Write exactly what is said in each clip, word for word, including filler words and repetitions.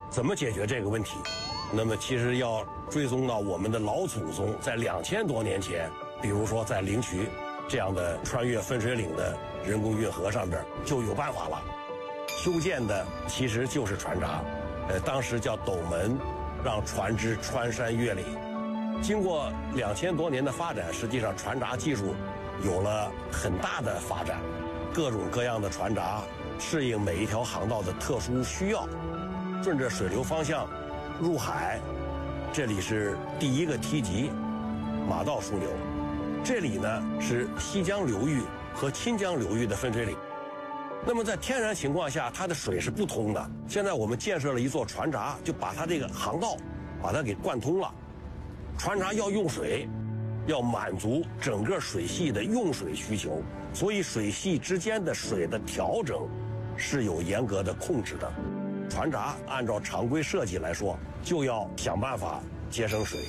怎么解决这个问题？那么其实要追踪到我们的老祖宗在两千多年前，比如说在灵渠这样的穿越分水岭的人工运河上边就有办法了。修建的其实就是船闸，呃，当时叫斗门，让船只穿山越岭。经过两千多年的发展，实际上船闸技术有了很大的发展，各种各样的船闸适应每一条航道的特殊需要，顺着水流方向入海。这里是第一个梯级，马道枢纽。这里呢是西江流域和钦江流域的分水岭。那么在天然情况下，它的水是不通的。现在我们建设了一座船闸，就把它这个航道把它给贯通了。船闸要用水，要满足整个水系的用水需求，所以水系之间的水的调整是有严格的控制的。船闸按照常规设计来说，就要想办法节省水。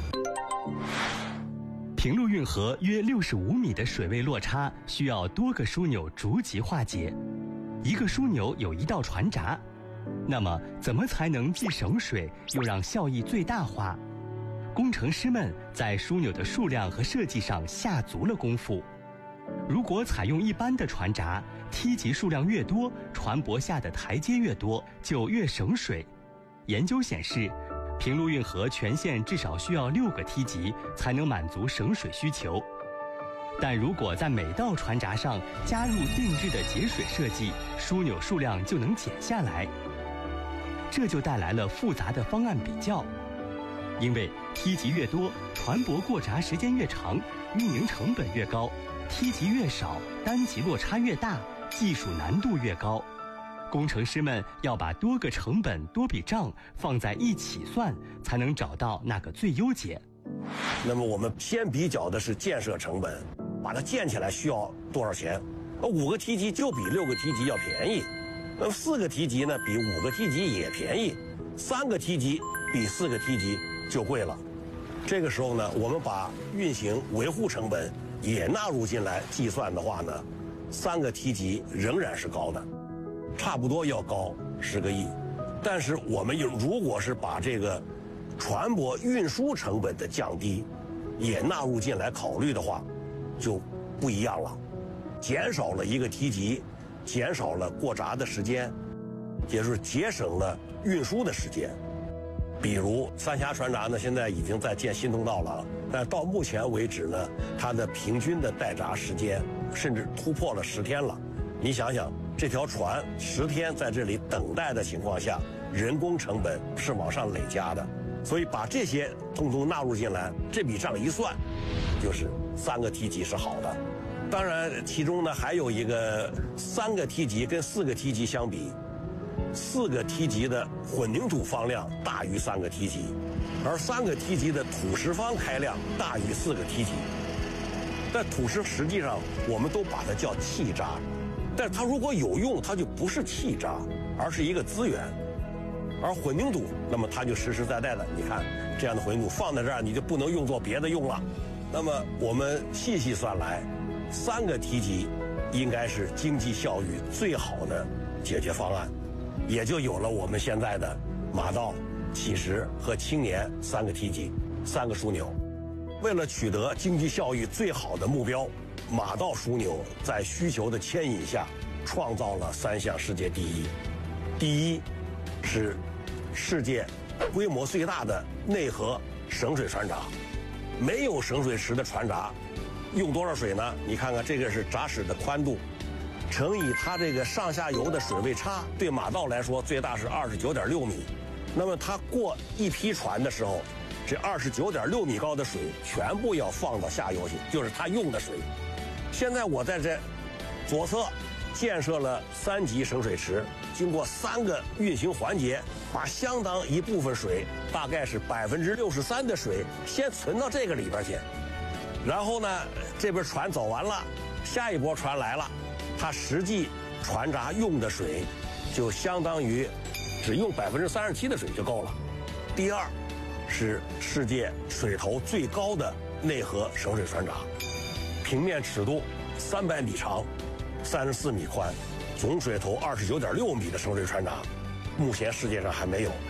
平陆运河约六十五米的水位落差，需要多个枢纽逐级化解。一个枢纽有一道船闸，那么怎么才能既省水又让效益最大化？工程师们在枢纽的数量和设计上下足了功夫。如果采用一般的船闸，梯级数量越多，船舶下的台阶越多，就越省水。研究显示，平陆运河全线至少需要六个梯级才能满足省水需求。但如果在每道船闸上加入定制的节水设计，枢纽数量就能减下来。这就带来了复杂的方案比较。因为梯级越多，船舶过闸时间越长，运营成本越高；梯级越少，单级落差越大，技术难度越高。工程师们要把多个成本多笔账放在一起算，才能找到那个最优解。 那么我们先比较的是建设成本，把它建起来需要多少钱？五个梯级就比六个梯级要便宜，那么四个梯级呢比五个梯级也便宜，三个梯级比四个梯级就贵了。这个时候呢，我们把运行维护成本也纳入进来计算的话呢，三个梯级仍然是高的，差不多要高十个亿。但是我们如果是把这个船舶运输成本的降低也纳入进来考虑的话，就不一样了。减少了一个梯级，减少了过闸的时间，也就是节省了运输的时间。比如三峡船闸呢，现在已经在建新通道了，但到目前为止呢，它的平均的待闸时间甚至突破了十天了。你想想，这条船十天在这里等待的情况下，人工成本是往上累加的，所以把这些通通纳入进来，这笔账一算，就是三个梯级是好的。当然，其中呢还有一个三个梯级跟四个梯级相比，四个梯级的混凝土方量大于三个梯级，而三个梯级的土石方开量大于四个梯级。但土石实际上我们都把它叫气渣，但它如果有用，它就不是气渣，而是一个资源。而混凝土，那么它就实实在在的，你看这样的混凝土放在这儿，你就不能用作别的用了。那么我们细细算来，三个梯级应该是经济效益最好的解决方案，也就有了我们现在的马道、乞石和青年三个梯级，三个枢纽。为了取得经济效益最好的目标，马道枢纽在需求的牵引下，创造了三项世界第一。第一是世界规模最大的内河省水船闸，没有省水池的船闸用多少水呢？你看看这个是闸室的宽度，乘以它这个上下游的水位差，对马道来说最大是二十九点六米。那么它过一批船的时候，这二十九点六米高的水全部要放到下游去，就是它用的水。现在我在这左侧建设了三级省水池，经过三个运行环节，把相当一部分水，大概是百分之六十三的水，先存到这个里边去。然后呢，这边船走完了，下一波船来了，它实际船闸用的水就相当于只用百分之三十七的水就够了。第二是世界水头最高的内河省水船闸，平面尺度三百米长，三十四米宽，总水头二十九点六米的省水船闸，目前世界上还没有。